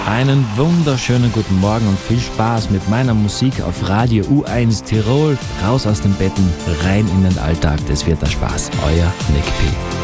Einen wunderschönen guten Morgen und viel Spaß mit meiner Musik auf Radio U1 Tirol. Raus aus den Betten, rein in den Alltag, das wird der Spaß. Euer Nick P.